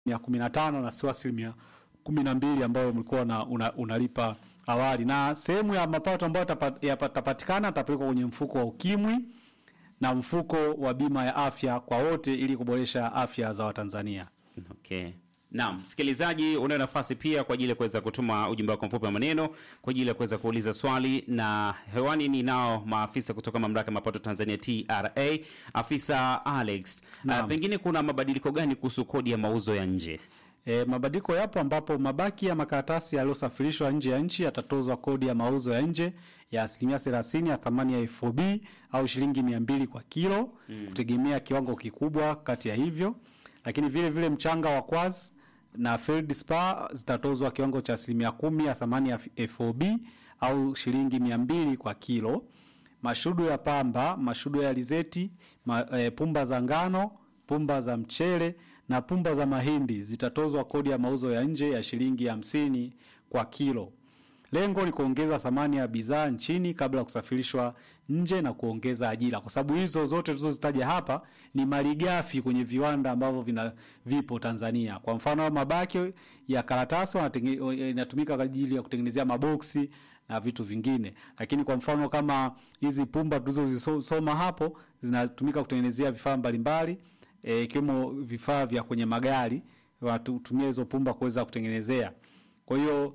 15% na sio asilimia 12 ambayo mlikuwa unalipa awali. Na sehemu ya mapato ambayo yatapatikana atapelekwa kwenye mfuko wa ukimwi na mfuko wa bima ya afya kwa wote ili kuboresha afya za Watanzania. Okay. Naam, msikilizaji, una nafasi pia kwa ajili ya kuweza kutuma ujumbe wako mfupi wa maneno kwa ajili ya kuweza kuuliza swali, na hewani ni nao maafisa kutoka Mamlaka ya Mapato Tanzania TRA, afisa Alex. Pengine kuna mabadiliko gani kuhusu kodi ya mauzo ya nje? Mabadiliko yapo ambapo mabaki ya makaratasi yaliyosafirishwa nje ya nchi yatatozwa kodi ya mauzo ya nje ya 30% ya thamani ya FOB au shilingi 200 kwa kilo, kutegemea kiwango kikubwa kati ya hivyo. Lakini vile vile mchanga wa kwazi na feldspar zitatozwa kiwango cha 10% ya thamani ya FOB au shilingi 200 kwa kilo. Mashudu ya pamba, mashudu ya alizeti, pumba za ngano, pumba za mchele na pumba za mahindi zitatozwa kodi ya mauzo ya nje ya shilingi 50 kwa kilo. Lengo ni kuongeza thamani ya bidhaa nchini kabla ya kusafirishwa nje na kuongeza ajira. Kwa sababu hizo zote tulizozitaja hapa ni malighafi kwenye viwanda ambavyo vipo Tanzania. Kwa mfano mabaki ya karatasi inatumika kwa ajili ya kutengenezea maboksi na vitu vingine. Lakini kwa mfano kama hizi pumba tulizozisoma hapo zinatumika kutengenezea vifaa mbalimbali, ikiwemo vifaa vya kwenye magari, wanatumia hizo pumba kuweza kutengenezea. Kwa hiyo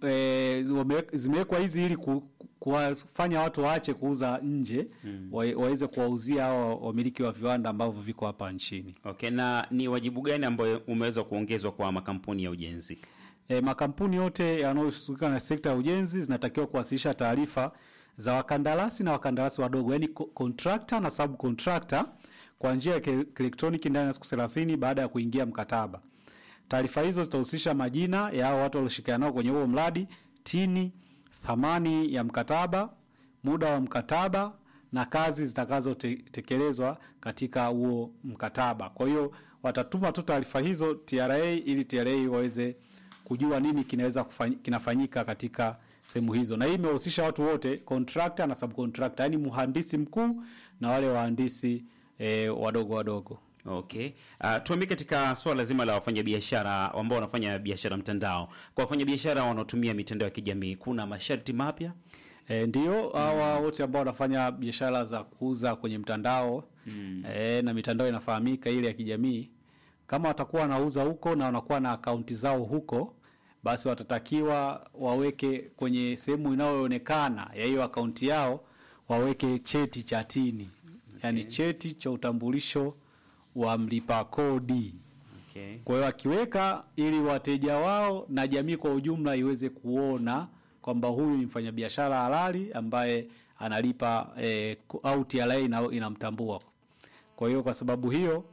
zimewekwa hizi ili kuwafanya watu waache kuuza nje, waweze kuwauzia hao wamiliki wa viwanda ambavyo viko hapa nchini. Okay, na ni wajibu gani ambao umeweza kuongezwa kwa makampuni ya ujenzi? Makampuni yote yanayohusika na sekta ya ujenzi zinatakiwa kuwasilisha taarifa za wakandarasi na wakandarasi wadogo, yani contractor na subcontractor, kwa njia ya elektroniki ndani ya siku 30 baada ya kuingia mkataba. Taarifa hizo zitahusisha majina ya hao watu walioshirikiana nao kwenye huo mradi, tini, thamani ya mkataba, muda wa mkataba na kazi zitakazotekelezwa katika huo mkataba. Kwa hiyo watatuma tu taarifa hizo TRA ili TRA waweze kujua nini kinafanyika katika sehemu hizo. Na hii imehusisha watu wote, contractor na subcontractor, yani mhandisi mkuu na wale wahandisi wadogo. Okay. Tuambie katika swala zima la wafanyabiashara ambao wanafanya biashara mtandao. Kwa wafanyabiashara wanaotumia mitandao ya kijamii, kuna masharti mapya? Ndio, hawa wote ambao wanafanya biashara za kuuza kwenye mtandao, na mitandao inafahamika ile ya kijamii, kama watakuwa wanauza huko na wanakuwa na akaunti zao huko, basi watatakiwa waweke kwenye sehemu inayoonekana ya hiyo akaunti yao, waweke cheti cha tini. Yani cheti cha utambulisho wa mlipa kodi. Okay. Kwa hiyo akiweka ili wateja wao na jamii kwa ujumla iweze kuona kwamba huyu ni mfanyabiashara halali ambaye analipa au TRA inamtambua. Kwa hiyo kwa sababu hiyo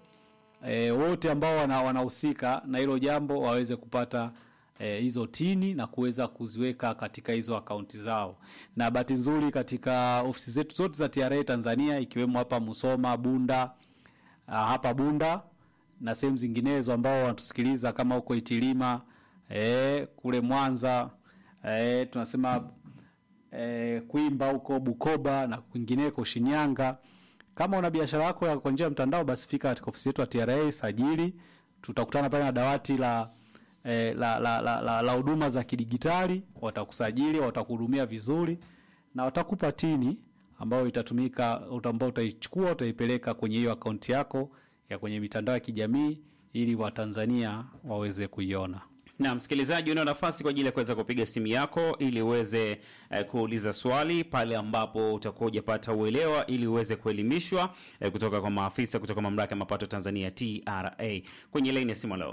wote ambao wanahusika na hilo jambo waweze kupata hizo tini na kuweza kuziweka katika hizo akaunti zao. Na bahati nzuri katika ofisi zetu zote za TRA Tanzania, ikiwemo hapa Musoma, Bunda, hapa Bunda na sehemu zinginezo ambao wanatusikiliza kama huko Itilima, kule Mwanza, tunasema Kuimba huko Bukoba na kwingineko Shinyanga. Kama una biashara yako ya kwa njia ya mtandao, basi fika katika ofisi yetu ya TRA, sajili. Tutakutana pale na dawati la huduma za kidigitali, watakusajili, watakuhudumia vizuri na watakupa tini ambayo itatumika, ambao utaichukua utaipeleka kwenye hiyo akaunti yako ya kwenye mitandao ya kijamii ili Watanzania waweze kuiona. Na msikilizaji, una nafasi kwa ajili ya kuweza kupiga simu yako ili uweze kuuliza swali pale ambapo utakuwa hujapata uelewa, ili uweze kuelimishwa kutoka kwa maafisa kutoka Mamlaka ya Mapato Tanzania TRA. Kwenye line ya simu leo.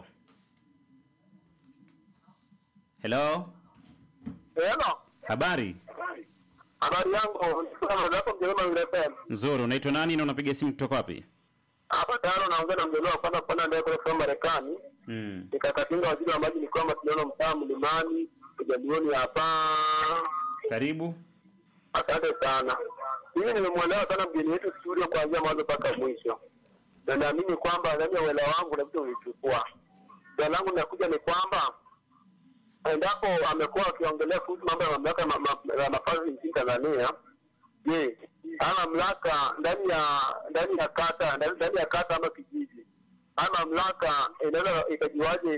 Hello? Hello. Habari? Habari yangu, nzuri. Unaitwa nani na unapiga simu kutoka wapi? Hapa tayari naongea na mjelewa kwanza ndio kwa Marekani. Nikakatinga waziri wa maji ni kwamba tunaona mtaa Mlimani, kujalioni hapa. Karibu. Asante sana. Mimi nimemwelewa sana mgeni wetu studio kuanzia mwanzo mpaka mwisho. Na naamini kwamba ndani ya uelewa wangu na vitu vilichukua. Swali langu linakuja ni kwamba endapo amekuwa akiongelea kuhusu mambo ya mamlaka ya mapato nchini Tanzania, mamlaka ndani ya kata ama kijiji haya mamlaka inaweza ikajuaje